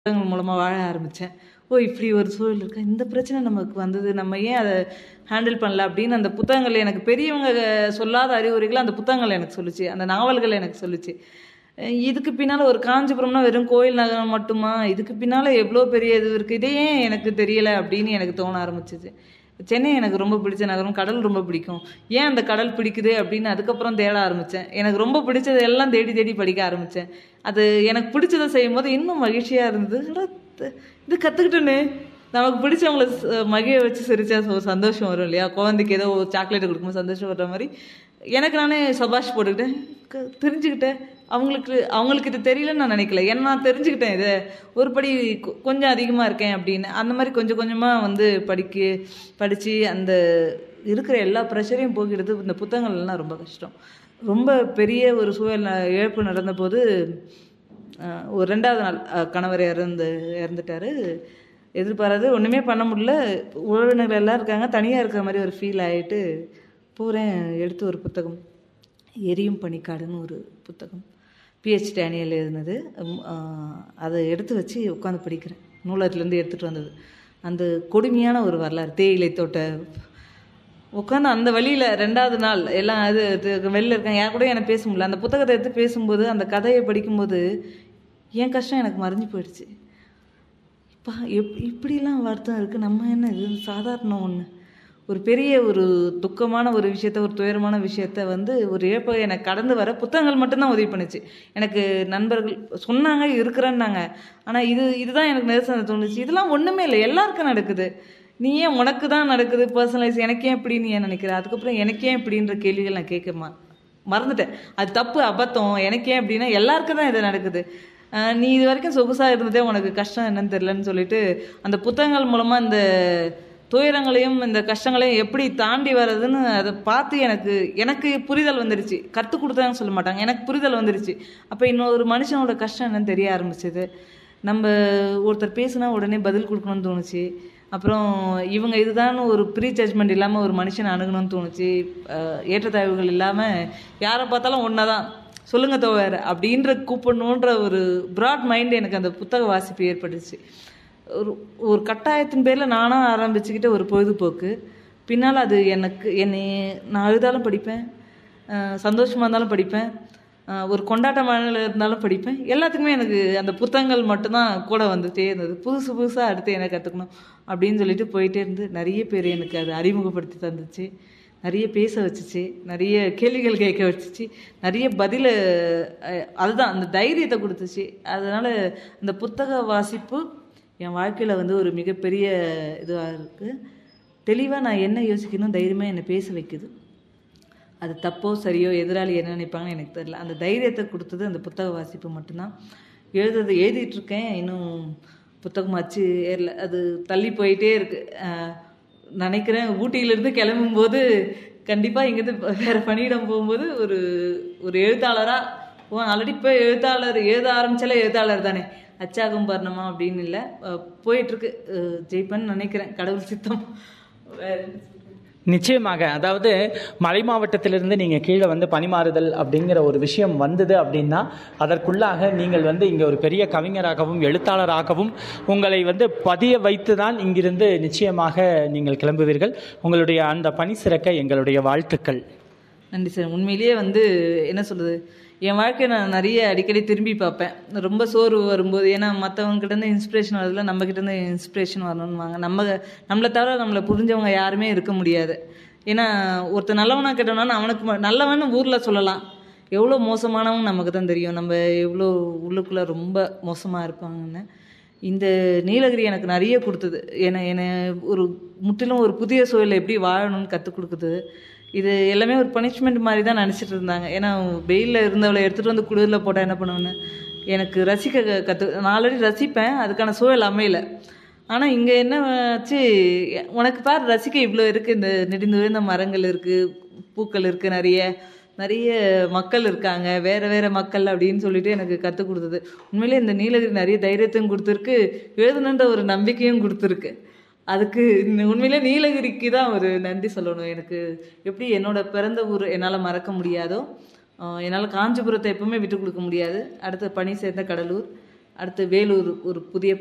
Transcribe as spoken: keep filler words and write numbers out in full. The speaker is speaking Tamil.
புத்தகங்கள் மூலமா வாழ ஆரம்பிச்சேன். ஓ! இப்படி ஒரு சூழல் இருக்கா? இந்த பிரச்சனை நமக்கு வந்தது. நம்ம ஏன் அத ஹேண்டில் பண்ணல அப்படின்னு அந்த புத்தகங்கள் எனக்கு பெரியவங்க சொல்லாத அறிவுரைகள அந்த புத்தகங்கள் எனக்கு சொல்லுச்சு. அந்த நாவல்கள் எனக்கு சொல்லுச்சு. அ இதுக்கு பின்னால ஒரு காஞ்சிபுரம்னா வெறும் கோயில் நகரம் மட்டுமா? இதுக்கு பின்னால எவ்ளோ பெரிய இது இருக்கு. இதே ஏன் எனக்கு தெரியல அப்படின்னு எனக்கு தோண ஆரம்பிச்சுது. சென்னை எனக்கு ரொம்ப பிடிச்ச நகரம். கடல் ரொம்ப பிடிக்கும். ஏன் அந்த கடல் பிடிக்குது அப்படின்னு அதுக்கப்புறம் தேட ஆரம்பிச்சேன். எனக்கு ரொம்ப பிடிச்சது எல்லாம் தேடி தேடி படிக்க ஆரம்பிச்சேன். அது எனக்கு பிடிச்சத செய்யும்போது இன்னும் மகிழ்ச்சியா இருந்தது. அட த இது கத்துக்கிட்டேனே! நமக்கு பிடிச்சவங்கள ஸ் மகிழ வச்சு சிரிச்சா ஒரு சந்தோஷம் வரும் இல்லையா? குழந்தைக்கு ஏதோ சாக்லேட் குடுக்கும்போது சந்தோஷம் வர்ற மாரி, எனக்கு நானே சபாஷ் போட்டுக்கிட்டேன். க தெரிஞ்சுக்கிட்டேன். அவங்களுக்கு அவங்களுக்கு இது தெரியலன்னு நான் நினைக்கல. ஏன்னா நான் தெரிஞ்சுக்கிட்டேன் இத. ஒரு படி கொ கொஞ்சம் அதிகமா இருக்கேன் அப்படின்னு. அந்த மாரி கொஞ்சம் கொஞ்சமா வந்து படிக்க படிச்சு அந்த இருக்கிற எல்லா ப்ரெஷரையும் போக்கிடுறது இந்த புத்தகங்கள்லாம் ரொம்ப கஷ்டம். ரொம்ப பெரிய ஒரு சூழல் இழப்பு நடந்தபோது, அ ஒரு ரெண்டாவது நாள் அ கணவர் இறந்து இறந்துட்டாரு. எதிர்பாராத ஒண்ணுமே பண்ண முடியல. உறவினர்கள் எல்லாம் இருக்காங்க. தனியா இருக்கிற மாரி ஒரு ஃபீல் ஆயிட்டு, போறேன் எடுத்து ஒரு புத்தகம். எரியும் பனிக்காடுன்னு ஒரு புத்தகம். பி.எச். டேனியல் எழுதினது. ம் அ அத எடுத்து வச்சு உட்காந்து படிக்கிறேன். நூலகத்துலேருந்து எடுத்துட்டு வந்தது. அந்த கொடுமையான ஒரு வரலாறு. தேயிலை தோட்ட உட்காந்து அந்த வழியில ரெண்டாவது நாள் எல்லாம் இது இது வெளில இருக்காங்க. யார் கூடயும் எனக்கு பேச முடியல. அந்த புத்தகத்த எடுத்து பேசும்போது, அந்த கதைய படிக்கும்போது, என் கஷ்டம் எனக்கு மறைஞ்சு போயிடுச்சு. அப்பா! எப் இப்படிலாம் வருத்தம் இருக்கு. நம்ம என்ன இது சாதாரணம் ஒண்ணு. ஒரு பெரிய ஒரு துக்கமான ஒரு விஷயத்த, ஒரு துயரமான விஷயத்த வந்து ஒரு இழப்ப எனக்கு கடந்து வர புத்தகங்கள் மட்டும் தான் உதவி பண்ணுச்சு. எனக்கு நண்பர்கள் சொன்னாங்க, இருக்கிறேன்னாங்க. ஆனா இது இதுதான் எனக்கு நிதர்சனம் தோணுச்சு. இதெல்லாம் ஒண்ணுமே இல்ல. எல்லாருக்கும் நடக்குது. நீ ஏன் உனக்கு தான் நடக்குது பர்சனலைஸ் எனக்கு ஏன் இப்படி நீ ஏன் நினைக்கிற? அதுக்கப்புறம் எனக்கு ஏன் இப்படின்ற கேள்விகள் நான் கேட்க மா மறந்துட்டேன். அது தப்பு, அபத்தம். எனக்கு ஏன் இப்படின்னா எல்லாருக்கும் தான் இது நடக்குது. அ நீ இதுவரைக்கும் சொகுசா இருந்ததே உனக்கு கஷ்டம் என்னன்னு தெரியலன்னு சொல்லிட்டு, அந்த புத்தகங்கள் மூலமா இந்த துயரங்களையும், இந்த கஷ்டங்களையும் எப்படி தாண்டி வர்றதுன்னு அத பார்த்து எனக்கு எனக்கு புரிதல் வந்துருச்சு. கத்துக் குடுத்தாங்கன்னு சொல்ல மாட்டாங்க. எனக்கு புரிதல் வந்துருச்சு. அப்ப இன்னொரு மனுஷனோட கஷ்டம் என்னன்னு தெரிய ஆரம்பிச்சது. நம்ப ஒருத்தர் பேசுனா உடனே பதில் குடுக்கணும்னு தோணுச்சு. அப்புறம் இவங்க இதுதான்னு ஒரு ப்ரீ ஜட்ஜ்மெண்ட் இல்லாம ஒரு மனுஷன அணுகணும்னு தோணுச்சு. அ ஏற்றத்தாழ்வுகள் இல்லாம யார பார்த்தாலும் ஒண்ணா தான். சொல்லுங்க தோழர் அப்படின்ற கூப்பிடணுன்ற ஒரு பிராட் மைண்ட் எனக்கு அந்த புத்தக வாசிப்பு ஏற்பட்டுச்சு. ஒரு ஒரு கட்டாயத்தின் பேர்ல நானா ஆரம்பிச்சுக்கிட்ட ஒரு பொழுதுபோக்கு. பின்னால அது எனக்கு என்னைய நான் அழுதாலும் படிப்பேன். அ சந்தோஷமா இருந்தாலும் படிப்பேன். அ ஒரு கொண்டாட்ட மனநிலையில இருந்தாலும் படிப்பேன். எல்லாத்துக்குமே எனக்கு அந்த புத்தகங்கள் மட்டும் தான் கூட வந்துட்டே இருந்தது. புதுசு புதுசா அடுத்து என்ன கத்துக்கணும் அப்படின்னு சொல்லிட்டு போயிட்டே இருந்து நெறைய பேர் எனக்கு அத அறிமுகப்படுத்தி தந்துச்சு. நெறைய பேச வச்சுச்சு. நெறைய கேள்விகள் கேட்க வச்சுச்சு. நெறைய பதில அ அதுதான் அந்த தைரியத்த குடுத்துச்சு. அதனால அந்த புத்தக வாசிப்பு என் வாழ்க்கையில வந்து ஒரு மிகப்பெரிய இதுவா இருக்கு. தெளிவா நான் என்ன யோசிக்கணும் தைரியமா என்ன பேச வைக்குது. அது தப்போ, சரியோ, எதிராளி என்ன நினைப்பாங்கன்னு எனக்கு தெரியல. அந்த தைரியத்த குடுத்தது அந்த புத்தக வாசிப்பு மட்டும்தான். எழுதுறது எழுதிட்டு இருக்கேன். இன்னும் புத்தகம் அச்சு ஏறல. அது தள்ளி போயிட்டே இருக்கு. அ நெனைக்கிறேன் ஊட்டியிலிருந்து கிளம்பும்போது, கண்டிப்பா இங்கேருந்து வேற பணியிடம் போகும்போது ஒரு ஒரு எழுத்தாளரா ஓ ஆல்ரெடி இப்போ எழுத்தாளர் எழுத ஆரம்பிச்சாலே எழுத்தாளர் தானே. அச்சாகும் பர்ணமா அப்படின்னு இல்ல. அ போயிட்டுருக்கு. அ ஜெயிப்பேன்னு நெனைக்கிறேன். கடவுள் சித்தம். வேற என்ன சொல்றது? நிச்சயமாக. அதாவது மலை மாவட்டத்திலிருந்து நீங்க கீழ வந்து பணிமாறுதல் அப்படிங்கிற ஒரு விஷயம் வந்தது அப்படின்னா, அதற்குள்ளாக நீங்கள் வந்து இங்க ஒரு பெரிய கவிஞராகவும், எழுத்தாளராகவும் உங்களை வந்து பதிய வைத்து தான் இங்கிருந்து நிச்சயமாக நீங்கள் கிளம்புவீர்கள். உங்களுடைய அந்த பணி சிறக்க எங்களுடைய வாழ்த்துக்கள். நன்றி சார். உண்மையிலேயே வந்து என்ன சொல்றது? என் வாழ்க்கைய நான் நெறைய அடிக்கடி திரும்பி பார்ப்பேன். ரொம்ப சோர்வு வரும்போது ஏன்னா மத்தவங்க கிட்ட இருந்து இன்ஸ்பிரேஷன் வரதுல நம்ம கிட்ட இருந்து இன்ஸ்பிரேஷன் வரணும்னுவாங்க. நம்ம நம்மள தவிர நம்மள புரிஞ்சவங்க யாருமே இருக்க முடியாது. ஏன்னா ஒருத்தன் நல்லவனா கெட்டவனான்னு அவனுக்கு ம நல்லவன்னு ஊர்ல சொல்லலாம். எவ்வளோ மோசமானவங்க நமக்கு தான் தெரியும். நம்ம எவ்வளோ உள்ளுக்குள்ள ரொம்ப மோசமா இருப்பாங்கன்னு. இந்த நீலகிரி எனக்கு நெறைய குடுத்தது. என்ன என்ன ஒரு முற்றிலும் ஒரு புதிய சூழல்ல எப்படி வாழணும்னு கத்துக் குடுக்குது. இது எல்லாமே ஒரு பனிஷ்மெண்ட் மாரி தான் நெனச்சிட்டு இருந்தாங்க. ஏன்னா வெயில்ல இருந்தவள எடுத்துட்டு வந்து குளிர்ல போட்டா என்ன பண்ணுவேன்னு. எனக்கு ரசிக்க க கத்து நான் ஆல்ரெடி ரசிப்பேன். அதுக்கான சூழல் அமையல. ஆனா இங்க என்ன ஆச்சு, உனக்கு பாரு ரசிக்க இவ்ளோ இருக்கு. இந்த நெடுந்துயர்ந்த மரங்கள் இருக்கு, பூக்கள் இருக்கு நெறைய. நெறைய மக்கள் இருக்காங்க. வேற வேற மக்கள் அப்படின்னு சொல்லிட்டு எனக்கு கத்துக் குடுத்தது. உண்மையிலேயே இந்த நீலகிரி நெறைய தைரியத்தையும் குடுத்துருக்கு. எழுதணுன்ற ஒரு நம்பிக்கையும் குடுத்துருக்கு. அதுக்கு உண்மையிலே நீலகிரிக்கு தான் ஒரு நன்றி சொல்லணும். எனக்கு எப்படி என்னோட பிறந்த ஊர் என்னால மறக்க முடியாதோ, அ என்னால காஞ்சிபுரத்த எப்பவுமே விட்டுக் குடுக்க முடியாது. அடுத்து பணி சேர்ந்த கடலூர். அடுத்து வேலூர் ஒரு புதிய